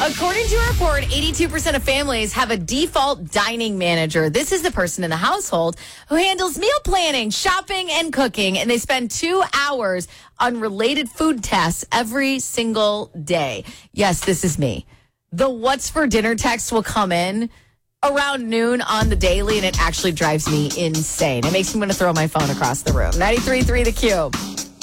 According to a report, 82% of families have a default dining manager. This is the person in the household who handles meal planning, shopping, and cooking, and they spend 2 hours on related food tasks every single day. Yes, this is me. The what's for dinner text will come in around noon on the daily, and it actually drives me insane. It makes me want to throw my phone across the room. 93.3 The Cube.